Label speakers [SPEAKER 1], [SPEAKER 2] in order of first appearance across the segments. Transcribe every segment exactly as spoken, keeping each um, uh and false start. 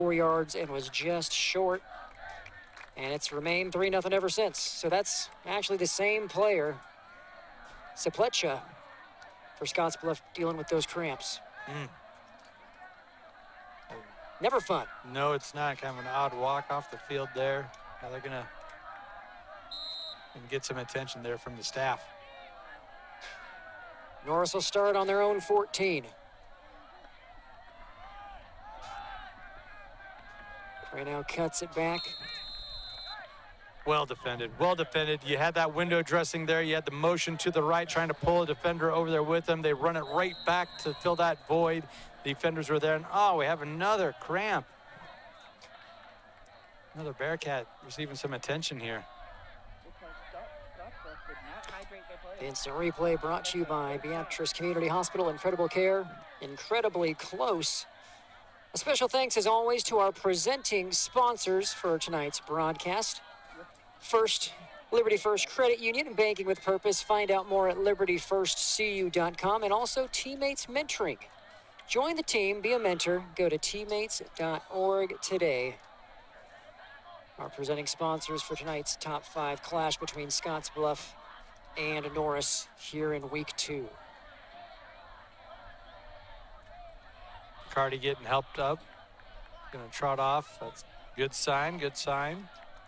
[SPEAKER 1] four yards and was just short. And it's remained three nothing ever since. So that's actually the same player, Sepletcha, for Scottsbluff, dealing with those cramps.
[SPEAKER 2] Mm.
[SPEAKER 1] Never fun.
[SPEAKER 2] No, it's not. Kind of an odd walk off the field there. Now they're going to get some attention there from the staff.
[SPEAKER 1] Norris will start on their own fourteen. Right now cuts it back.
[SPEAKER 2] Well defended, well defended. You had that window dressing there. You had the motion to the right, trying to pull a defender over there with them. They run it right back to fill that void. The defenders were there, and oh, we have another cramp. Another Bearcat receiving some attention here.
[SPEAKER 1] The instant replay brought to you by Beatrice Community Hospital. Incredible care, incredibly close. A special thanks, as always, to our presenting sponsors for tonight's broadcast. First, Liberty First Credit Union and Banking with Purpose. Find out more at liberty first c u dot com. And also Teammates Mentoring. Join the team, be a mentor. Go to teammates dot org today. Our presenting sponsors for tonight's top five clash between Scottsbluff and Norris here in week two.
[SPEAKER 2] Cardi getting helped up. Gonna trot off. That's good sign, good sign.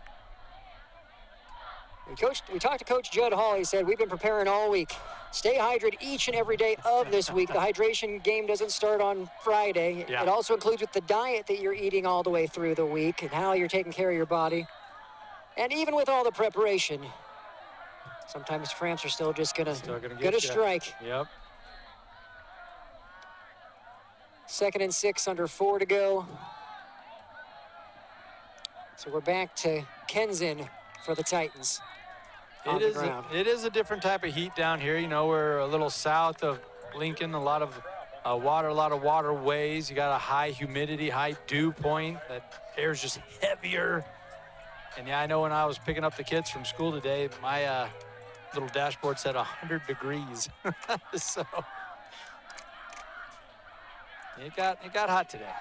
[SPEAKER 1] We, coached, we talked to Coach Judd Hall. He said, we've been preparing all week. Stay hydrated each and every day of this week. The hydration game doesn't start on Friday.
[SPEAKER 2] Yeah.
[SPEAKER 1] It also includes with the diet that you're eating all the way through the week and how you're taking care of your body. And even with all the preparation, sometimes cramps are still just gonna,
[SPEAKER 2] Still gonna,
[SPEAKER 1] gonna strike.
[SPEAKER 2] Yep.
[SPEAKER 1] Second and six, under four to go. So we're back to Kenson for the Titans.
[SPEAKER 2] It is, a, it is a different type of heat down here. You know, we're a little south of Lincoln, a lot of uh, water, a lot of waterways. You got a high humidity, high dew point. That air's just heavier. And yeah, I know when I was picking up the kids from school today, my uh, little dashboard said one hundred degrees. So it got, it got hot today.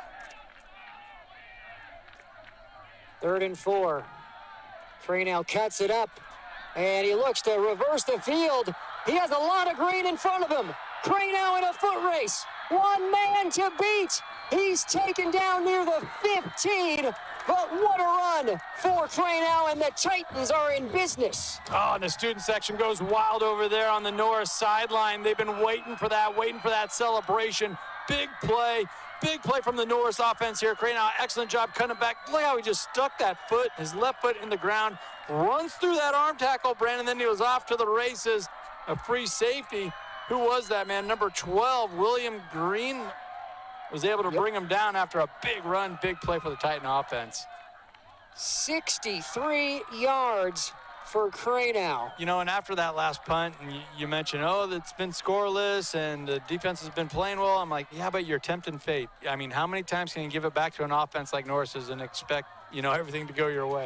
[SPEAKER 1] Third and four. Cranell cuts it up, and he looks to reverse the field. He has a lot of green in front of him. Cranell in a foot race. One man to beat. He's taken down near the fifteen, but what a run for Cranell, and the Titans are in business.
[SPEAKER 2] Oh, and the student section goes wild over there on the Norris sideline. They've been waiting for that, waiting for that celebration. Big play, big play from the Norris offense here. Cranell, excellent job cutting back. Look how he just stuck that foot, his left foot in the ground, runs through that arm tackle, Brandon, then he was off to the races. A free safety. Who was that, man? Number twelve, William Green, was able to
[SPEAKER 1] yep.
[SPEAKER 2] bring him down after a big run, big play for the Titan offense.
[SPEAKER 1] sixty-three yards for Cranell.
[SPEAKER 2] You know, and after that last punt, and you, you mentioned, oh, it's been scoreless and the defense has been playing well. I'm like, yeah, but you're tempting fate. I mean, how many times can you give it back to an offense like Norris's and expect, you know, everything to go your way?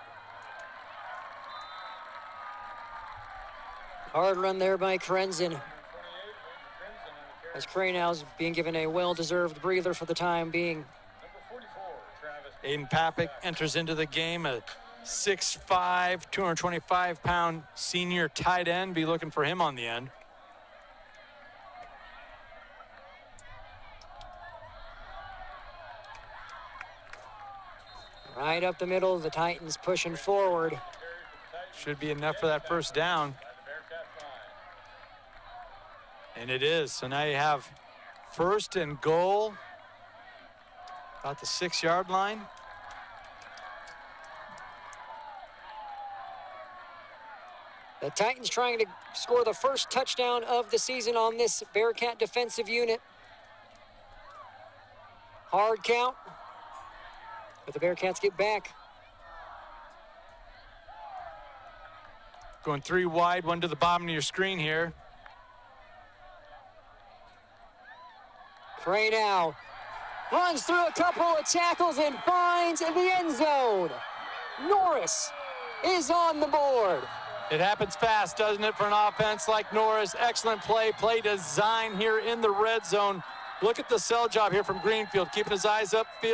[SPEAKER 1] Hard run there by Crenson. As Cranell's being given a well-deserved breather for the time being.
[SPEAKER 2] Aiden Papik enters into the game, a six five, two hundred twenty-five pound senior tight end. Be looking for him on the end.
[SPEAKER 1] Right up the middle, the Titans pushing forward.
[SPEAKER 2] Should be enough for that first down. And it is. So now you have first and goal about the six-yard line.
[SPEAKER 1] The Titans trying to score the first touchdown of the season on this Bearcat defensive unit. Hard count, but the Bearcats get back.
[SPEAKER 2] Going three wide, one to the bottom of your screen here.
[SPEAKER 1] Cranell runs through a couple of tackles and finds the end zone. Norris is on the board.
[SPEAKER 2] It happens fast, doesn't it, for an offense like Norris? Excellent play, play design here in the red zone. Look at the sell job here from Greenfield, keeping his eyes upfield.